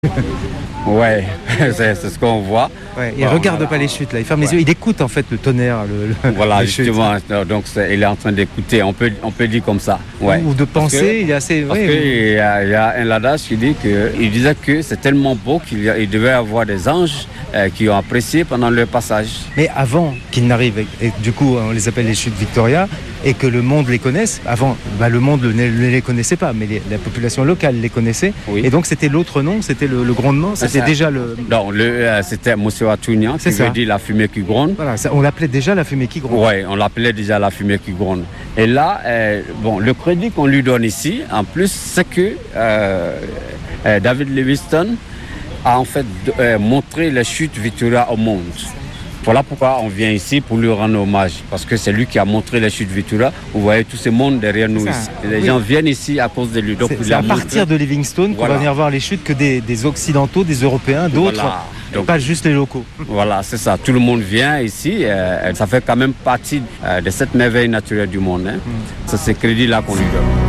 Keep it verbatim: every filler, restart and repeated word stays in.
Ouais, c'est, c'est ce qu'on voit. Ouais, il Bon, regarde voilà. pas les chutes là, il ferme les Ouais. yeux, il écoute en fait le tonnerre, le, le- Voilà, les chutes. justement, donc c'est- il est en train d'écouter, on peut, on peut dire comme ça. Ouais. Ou de Parce penser, que- il est assez. Parce oui, qu'il oui. y, a- il y a un adage qui dit que, il disait que c'est tellement beau qu'il y a- il devait y avoir des anges euh, qui ont apprécié pendant leur passage. Mais avant qu'il n'arrive, et, et du coup on les appelle les chutes Victoria, et que le monde les connaisse, avant bah, le monde ne, ne les connaissait pas, mais les- la population locale les connaissait. Oui. Et donc c'était l'autre nom, c'était le, le grondement, c'était ça. déjà le. Donc, le, euh, c'était Monsieur Atounian, qui C'est ça. veut dire la fumée qui gronde. Voilà, ça, on l'appelait déjà la fumée qui gronde. Oui, on l'appelait déjà la fumée qui gronde. Et là, euh, bon, le crédit qu'on lui donne ici, en plus, c'est que euh, euh, David Livingstone a en fait euh, montré les chutes Victoria au monde. Voilà pourquoi on vient ici pour lui rendre hommage, parce que c'est lui qui a montré les chutes Victoria. Vous voyez tout ce monde derrière nous Ça, ici. Les oui. gens viennent ici à cause de lui. Donc, C'est, il c'est a à montré- partir de Livingstone qu'on Voilà. va venir voir les chutes que des, des Occidentaux, des Européens, d'autres, Voilà. Donc- pas juste les locaux. Voilà, c'est ça. Tout le monde vient ici. Euh, ça fait quand même partie euh, de cette merveille naturelle du monde. Hein. C'est ce crédit-là qu'on lui donne.